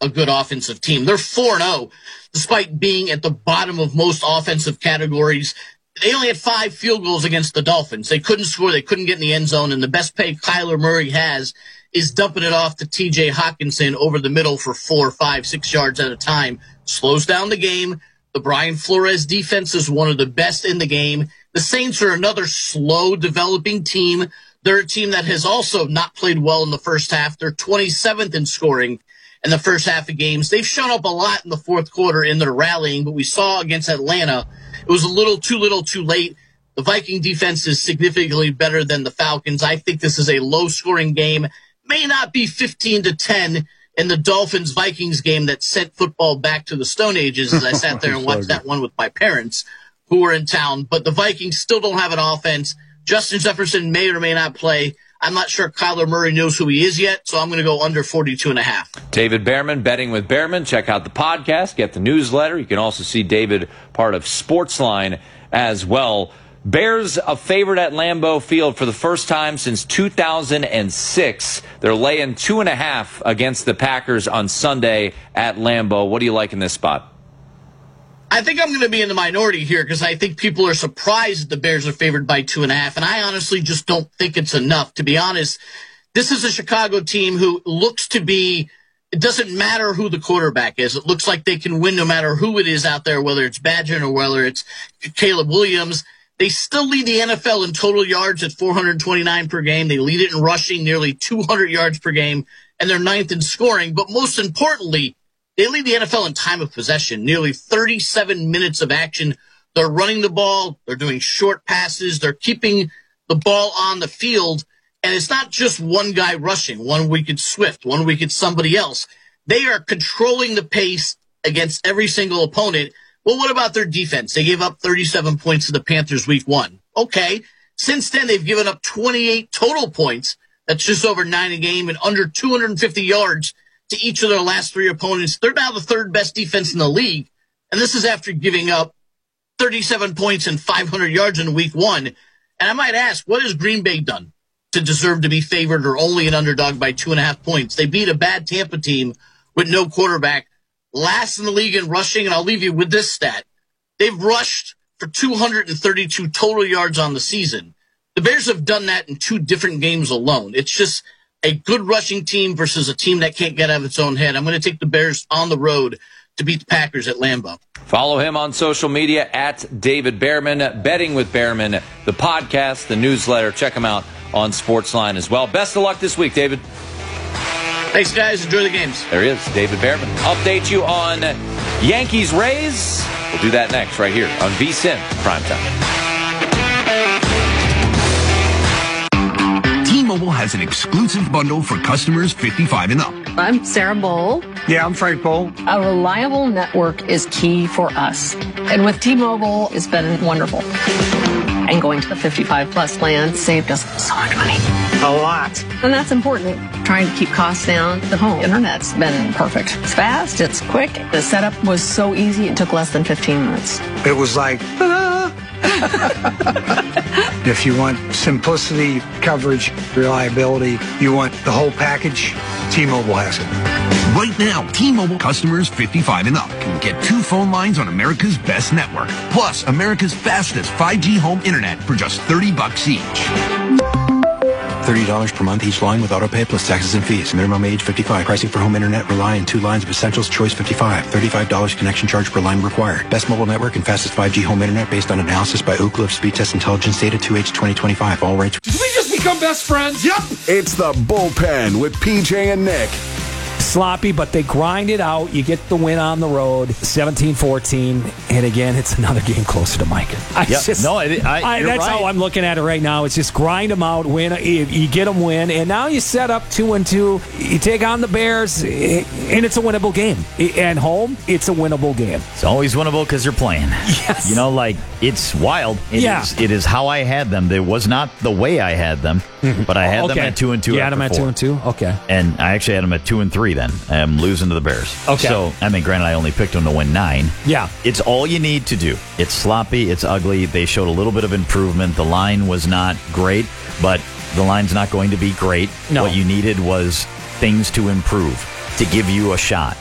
a good offensive team. They're 4-0, despite being at the bottom of most offensive categories. They only had 5 field goals against the Dolphins. They couldn't score. They couldn't get in the end zone. And the best pay Kyler Murray has is dumping it off to T.J. Hockenson over the middle for 4, 5, 6 yards at a time. Slows down the game. The Brian Flores defense is one of the best in the game. The Saints are another slow developing team. They're a team that has also not played well in the first half. They're 27th in scoring in the first half of games. They've shown up a lot in the fourth quarter in their rallying, but we saw against Atlanta, it was a little too late. The Viking defense is significantly better than the Falcons. I think this is a low-scoring game. May not be 15-10 in the Dolphins-Vikings game that sent football back to the Stone Ages as I sat there and watched that one with my parents who were in town. But the Vikings still don't have an offense. Justin Jefferson may or may not play. I'm not sure Kyler Murray knows who he is yet, so I'm going to go under 42.5. David Behrman, Betting with Behrman. Check out the podcast, get the newsletter. You can also see David part of Sportsline as well. Bears a favorite at Lambeau Field for the first time since 2006. They're laying 2.5 against the Packers on Sunday at Lambeau. What do you like in this spot? I think I'm going to be in the minority here because I think people are surprised that the Bears are favored by 2.5, and I honestly just don't think it's enough. To be honest, this is a Chicago team who looks to be, it doesn't matter who the quarterback is. It looks like they can win no matter who it is out there, whether it's Badger or whether it's Caleb Williams. They still lead the NFL in total yards at 429 per game. They lead it in rushing, nearly 200 yards per game, and they're 9th in scoring. But most importantly, they lead the NFL in time of possession, nearly 37 minutes of action. They're running the ball. They're doing short passes. They're keeping the ball on the field. And it's not just one guy rushing. 1 week it's Swift. 1 week it's somebody else. They are controlling the pace against every single opponent. Well, what about their defense? They gave up 37 points to the Panthers week 1. Okay. Since then, they've given up 28 total points. That's just over 9 a game and under 250 yards to each of their last 3 opponents. They're now the 3rd best defense in the league. And this is after giving up 37 points and 500 yards in week 1. And I might ask, what has Green Bay done to deserve to be favored or only an underdog by 2.5 points? They beat a bad Tampa team with no quarterback. Last in the league in rushing, and I'll leave you with this stat. They've rushed for 232 total yards on the season. The Bears have done that in 2 different games alone. It's just a good rushing team versus a team that can't get out of its own head. I'm going to take the Bears on the road to beat the Packers at Lambeau. Follow him on social media at David Behrman, Betting with Behrman, the podcast, the newsletter. Check him out on Sportsline as well. Best of luck this week, David. Thanks, guys. Enjoy the games. There he is, David Behrman. Update you on Yankees-Rays. We'll do that next right here on VSiN Primetime. T-Mobile has an exclusive bundle for customers 55 and up. I'm Sarah Bowl. Yeah, I'm Frank Bowl. A reliable network is key for us. And with T-Mobile, it's been wonderful. And going to the 55-plus plan saved us so much money. A lot. And that's important. Trying to keep costs down. The home internet's been perfect. It's fast. It's quick. The setup was so easy. It took less than 15 minutes. It was like, if you want simplicity, coverage, reliability, you want the whole package, T-Mobile has it. Right now, T-Mobile customers 55 and up can get 2 phone lines on America's best network, plus America's fastest 5G home internet for just $30 each. $30 per month each line with autopay plus taxes and fees. Minimum age 55. Pricing for home internet rely on 2 lines of Essentials Choice 55. $35 connection charge per line required. Best mobile network and fastest 5G home internet based on analysis by Ookla of Speed Test Intelligence Data 2H 2025. All rates. Did we just become best friends? Yep. It's the Bullpen with PJ and Nick. Sloppy, but they grind it out. You get the win on the road, 17-14. And again, it's another game closer to Mike. That's how I'm looking at it right now. It's just grind them out, win. You get them win, and now you set up 2-2. You take on the Bears, and it's a winnable game. And home, it's a winnable game. It's always winnable because you're playing. Yes. You know, like, it's wild. It is how I had them. It was not the way I had them, but I had them at 2-2. You had them at 2-2? Okay. And I actually had them at 2-3 then. I'm losing to the Bears. Okay. So, I mean, granted, I only picked them to win 9. Yeah. It's all you need to do. It's sloppy. It's ugly. They showed a little bit of improvement. The line was not great, but the line's not going to be great. No. What you needed was things to improve to give you a shot.